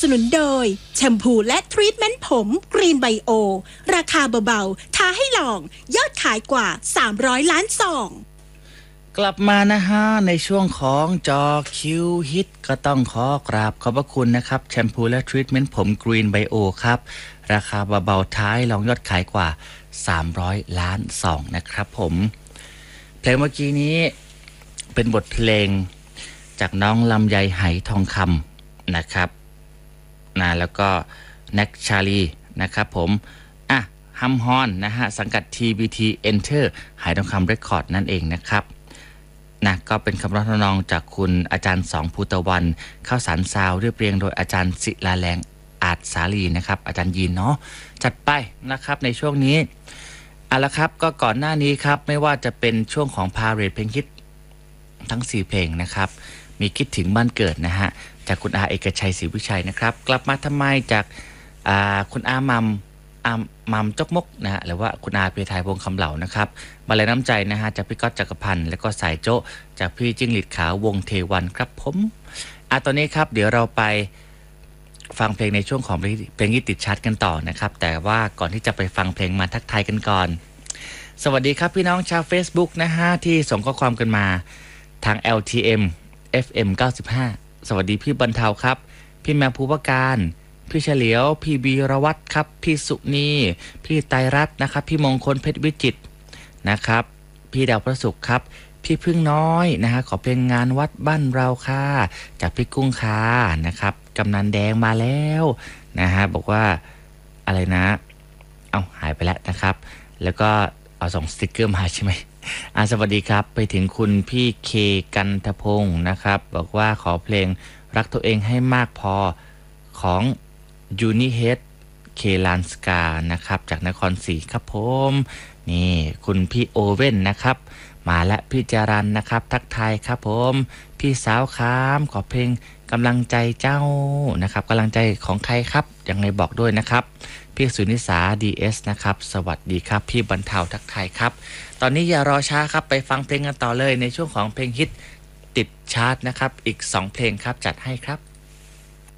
นุนโดยแชมพูและทรีทเมนต์ผมกรีนไบโอราคาเบาๆท้าให้ลองยอดขายกว่า300ล้านซองกลับมานะฮะในช่วงของจอคิวฮิตก็ต้องขอกราบขอบพระคุณนะครับแชมพูและทรีทเมนต์ผมกรีนไบโอครับราคาเบาๆท้ายลองยอดขายกว่า300ล้านซองนะครับผมเพลงเมื่อกี้นี้เป็นบทเพลงจากน้องลำไยไหทองคำนะครับแล้วก็แน็กชาลีนะครับผมฮัมฮอนนะฮะสังกัด TBT Enter ไหทองคำเรคคอร์ดนั่นเองนะครับก็เป็นคำร้องทำนองจากคุณอาจารย์สองภูตะวันข้าวสารซาวเรียบเรียงโดยอาจารย์ศิลาแรงอาจสาลีนะครับอาจารย์ยีนเนาะจัดไปนะครับในช่วงนี้ละครับก็ก่อนหน้านี้ครับไม่ว่าจะเป็นช่วงของพาเรดเพลงฮิตทั้ง4เพลงนะครับมีคิดถึงบ้านเกิดนะฮะจากคุณอาเอกชัยศรีวิชัยนะครับกลับมาทำไมจากคุณอามัมจกมกนะฮะหรือว่าคุณอาเพทายวงคำเหล่านะครับบรรลัยน้ำใจนะฮะจากพี่ก๊อตจักรพันธ์และก็สายโจ๊จากพี่จิ้งหรีดขาววงเทวันครับผมตอนนี้ครับเดี๋ยวเราไปฟังเพลงในช่วงของเพลงที่ติดชาร์ตกันต่อนะครับแต่ว่าก่อนที่จะไปฟังเพลงมาทักทายกันก่อนสวัสดีครับพี่น้องชาว Facebook นะฮะที่ส่งข้อความกันมาทาง LTM FM 95สวัสดีพี่บรรเทาครับพี่แมวภูวการพี่เฉลียวพี่บีรวัตรครับพี่สุนีพี่ไตรรัตน์นะครับพี่มงคลเพชรวิจิตรนะครับพี่ดาวพระศุกร์ครับพี่พึ่งน้อยนะฮะขอเพลงงานวัดบ้านเราค่ะจากพี่กุ้งค่ะนะครับกำนันแดงมาแล้วนะฮะบอกว่าอะไรนะหายไปแล้วนะครับแล้วก็เอาส่งสติ๊กเกอร์มาใช่ไหมสวัสดีครับไปถึงคุณพี่เคกันทพงศ์นะครับบอกว่าขอเพลงรักตัวเองให้มากพอของยูนิเฮดเคลานสกานะครับจากนครศรีครับผมนี่คุณพี่โอเว่นนะครับมาและพี่จารันนะครับทักทายครับผมพี่สาวครับขอเพลงกำลังใจเจ้านะครับกำลังใจของใครครับยังไงบอกด้วยนะครับพี่สุนิสา DS นะครับสวัสดีครับพี่บรรเทาทักทายครับตอนนี้อย่ารอช้าครับไปฟังเพลงกันต่อเลยในช่วงของเพลงฮิตติดชาร์ตนะครับอีก2เพลงครับจัดให้ครับ